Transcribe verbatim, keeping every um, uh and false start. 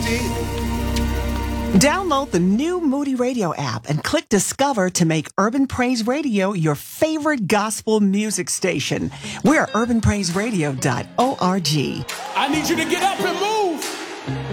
Download the new Moody Radio app and click Discover to make Urban Praise Radio your favorite gospel music station. We're urban praise radio dot org. I need you to get up and move.